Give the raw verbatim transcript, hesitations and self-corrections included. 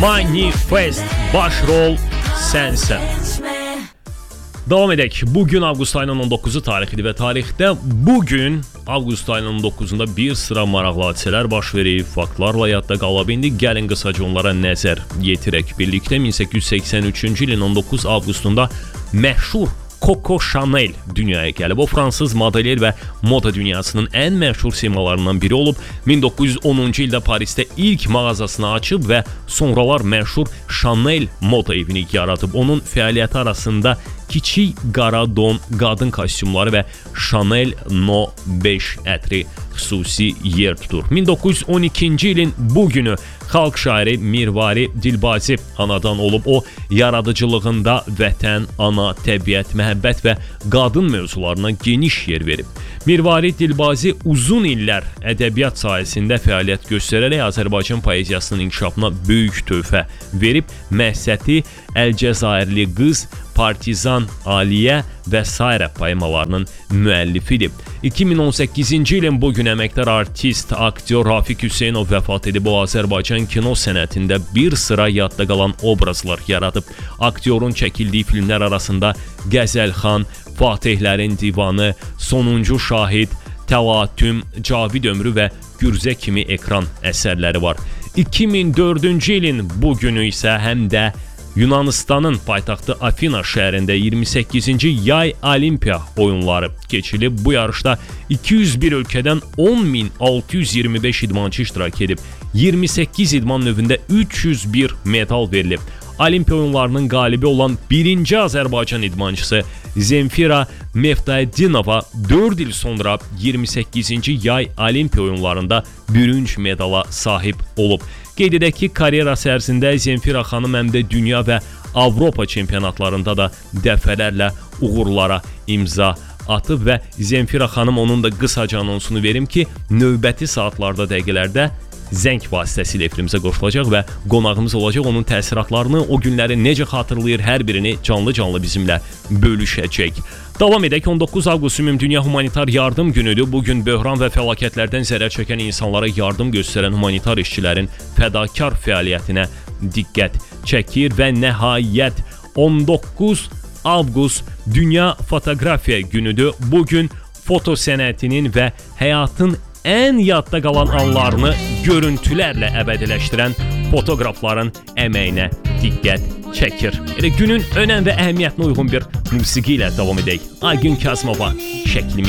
Manifest, başrol sənsən. Davam edək. Bugün avqust ayının on dokuzu tarixidir və tarixdə bugün avqust ayının on dokuzunda bir sıra maraqlı hadisələr baş verib, faktlarla yadda qalıb. İndi gəlin qısaca onlara nəzər yetirək. Birlikdə min səkkiz yüz səksən üçüncü ilin on doqquz avqustunda məşhur Coco Chanel dünyaya gəlib. O fransız modeler və moda dünyasının ən məşhur simalarından biri olub. min doqquz yüz onuncu ildə Parisdə ilk mağazasını açıb və sonralar məşhur Chanel moda evini yaradıb. Onun fəaliyyəti arasında kiçik qara don qadın kostyumları və Chanel No beş ətri xüsusi yer tutur. min doqquz yüz on ikinci ilin bu günü xalq şairi Mirvari Dilbazi anadan olub. O, yaradıcılığında vətən, ana, təbiət, məhəbbət və qadın mövzularına geniş yer verib. Mirvari Dilbazi uzun illər ədəbiyyat sahəsində fəaliyyət göstərərək Azərbaycan poeziyasının inkişafına böyük töhfə verib. Məhsəti Əlcəzairli qız, Partizan Aliyə və sairə poemalarının müəllifidir. iki min on səkkizinci ilin bu gün əməkdar artist, aktyor Rafiq Hüseynov vəfat edib. O, Azərbaycan kino sənətində bir sıra yadda qalan obrazlar yaradıb. Aktyorun çəkildiyi filmlər arasında Qəzəlxan, Fatihlərin Divanı, Sonuncu Şahid, Təvatüm, Cavid Ömrü və Gürzə kimi ekran əsərləri var. iki min dördüncü ilin bu günü isə həm də Yunanistanın paytaxtı Afina şəhərində iyirmi səkkizinci Yay Olimpiya oyunları keçilib. Bu yarışda iki yüz bir ölkədən on min altı yüz iyirmi beş idmançı iştirak edib. iyirmi səkkiz idman növündə üç yüz bir medal verilib. Olimpiya oyunlarının qalibi olan birinci Azərbaycan idmançısı Zemfira Mevdaydinova dörd il sonra iyirmi səkkizinci Yay Olimpiya oyunlarında bürünc medala sahib olub. Qeyd edək ki, karyerası ərzində Zemfira xanım həm də dünya və Avropa çempionatlarında da dəfələrlə uğurlara imza atıb və Zemfira xanım onun da qısaca anonsunu verim ki, növbəti saatlarda, dəqiqələrdə zəng vasitəsilə efrimizə qoşulacaq və qonağımız olacaq. Onun təsiratlarını, o günləri necə xatırlayır, hər birini canlı-canlı bizimlə bölüşəcək. Davam edək. on doqquz avqust Ümumdünya Humanitar Yardım Günüdür. Bugün böhran və fəlakətlərdən zərər çəkən insanlara yardım göstərən humanitar işçilərin fədakar fəaliyyətinə diqqət çəkir və nəhayət on doqquz avqust Dünya Fotoqrafiya Günüdür. Bugün foto sənətinin və həyatın ən yadda qalan anlarını görüntülərlə əbədiləşdirən fotoqrafların əməyinə diqqət çəkir. Elə günün önəm və əhəmiyyətinə uyğun bir musiqi ilə davam edək. Aygün Kazımova şəklimi